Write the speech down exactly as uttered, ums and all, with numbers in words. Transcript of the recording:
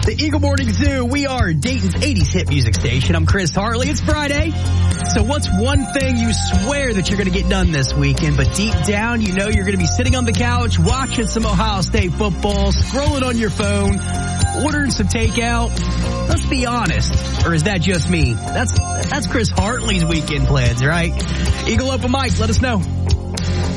The Eagle Morning Zoo. We are Dayton's eighties hit music station. I'm Chris Hartley. It's Friday. So what's one thing you swear that you're going to get done this weekend, but deep down you know you're going to be sitting on the couch watching some Ohio State football, scrolling on your phone, ordering some takeout? Let's be honest. Or is that just me? That's that's Chris Hartley's weekend plans, right? Eagle Open Mic, let us know.